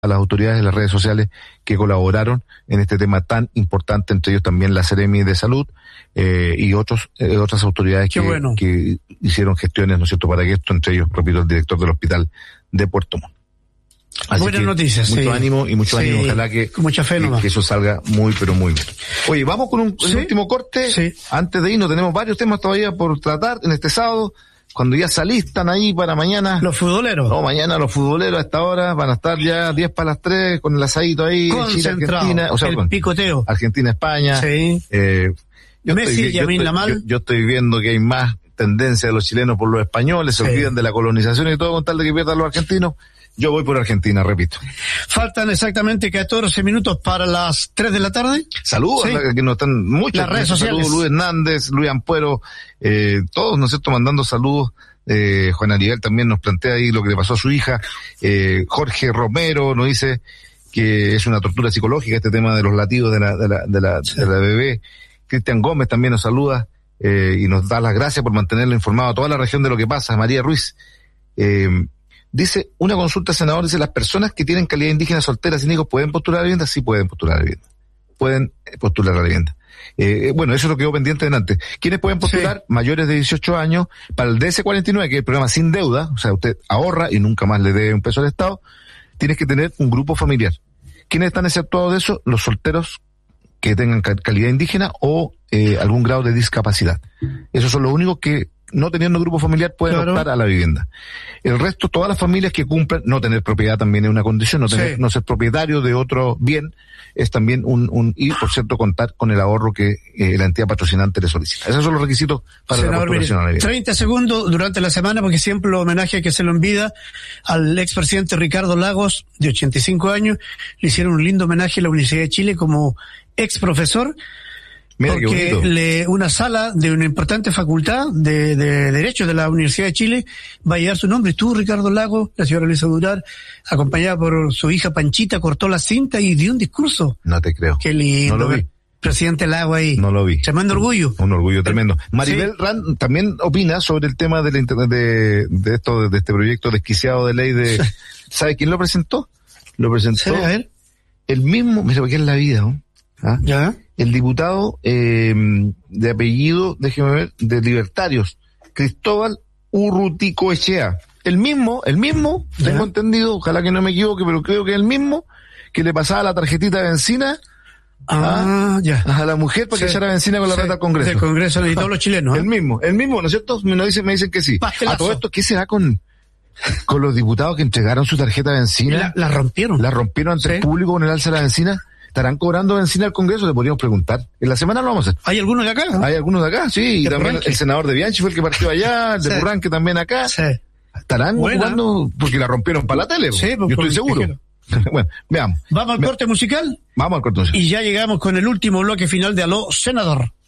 a las autoridades de las redes sociales que colaboraron en este tema tan importante, entre ellos también la Seremi de Salud y otras autoridades que hicieron gestiones, ¿no es cierto?, para que esto, entre ellos, repito, el director del hospital de Puerto Montt. Así buenas noticias. Mucho ánimo y mucho ánimo. Ojalá que eso salga muy, pero muy bien. Oye, vamos con un último corte. Sí. Antes de irnos, tenemos varios temas todavía por tratar en este sábado. Cuando ya se alistan ahí para mañana. Los futboleros. No, mañana los futboleros a esta hora van a estar ya 10 para las 3 con el asadito ahí. Chile, Argentina. O sea, el picoteo. Argentina, España. Sí. Yo estoy viendo que hay más tendencia de los chilenos por los españoles, se olvidan de la colonización y todo con tal de que pierdan los argentinos. Yo voy por Argentina, repito. Faltan exactamente 14 minutos para las 3 de la tarde. Saludos, que nos están muchas. Las redes sociales. Saludos, Luis Hernández, Luis Ampuero, todos, ¿no es cierto?, mandando saludos. Juan Aribel también nos plantea ahí lo que le pasó a su hija. Jorge Romero nos dice que es una tortura psicológica este tema de los latidos de la bebé. Cristian Gómez también nos saluda y nos da las gracias por mantenerlo informado a toda la región de lo que pasa. María Ruiz dice, una consulta, senador, dice, las personas que tienen calidad indígena solteras sin hijos, ¿pueden postular a la vivienda? Sí, pueden postular a la vivienda. Pueden postular a la vivienda. Bueno, eso es lo que quedó pendiente delante. ¿Quiénes pueden postular? Sí. Mayores de 18 años, para el DS49, que es el programa sin deuda, o sea, usted ahorra y nunca más le debe un peso al Estado, tienes que tener un grupo familiar. ¿Quiénes están exceptuados de eso? Los solteros que tengan calidad indígena o algún grado de discapacidad. Esos son los únicos que, no teniendo grupo familiar, pueden optar a la vivienda. El resto, todas las familias que cumplan, no tener propiedad también es una condición, no ser propietario de otro bien es también y por cierto contar con el ahorro que la entidad patrocinante le solicita. Esos son los requisitos para la postulación a la vivienda. 30 segundos durante la semana, porque siempre el homenaje que se lo envía al expresidente Ricardo Lagos, de 85 años, le hicieron un lindo homenaje a la Universidad de Chile como ex profesor. Mira, porque una sala de una importante facultad de Derecho de la Universidad de Chile va a llevar su nombre. Estuvo Ricardo Lagos, la señora Elisa Durar, acompañada por su hija Panchita, cortó la cinta y dio un discurso. No te creo. Qué lindo. No lo vi. Presidente Lagos ahí. No lo vi. Tremendo orgullo. Un orgullo tremendo. Maribel Rand también opina sobre el tema de este proyecto desquiciado de ley de... ¿Sabe quién lo presentó? Lo presentó el mismo, mira, porque es la vida, ¿no? ¿Ya? El diputado de apellido, déjeme ver, de Libertarios, Cristóbal Urruticoechea. El mismo, tengo entendido, ojalá que no me equivoque, pero creo que es el mismo que le pasaba la tarjetita de benzina a la mujer para que echara benzina con la reta al Congreso. Del Congreso y todos los chilenos. El mismo, ¿no es cierto? Me dicen que sí. Pastelazo. A todo esto, ¿qué será con los diputados que entregaron su tarjeta de benzina? La rompieron. La rompieron ante el público con el alza de la benzina. ¿Estarán cobrando benzina al Congreso? Le podríamos preguntar. En la semana lo vamos a hacer. ¿Hay algunos de acá? ¿No? Hay algunos de acá, sí. Y también el senador de Bianchi fue el que partió allá, el de Purranque también acá. Sí. ¿Estarán jugando? Porque la rompieron para la tele. Sí, yo estoy seguro. Bueno, veamos. ¿Vamos al corte musical? Vamos al corte musical. Y ya llegamos con el último bloque final de Aló, Senador.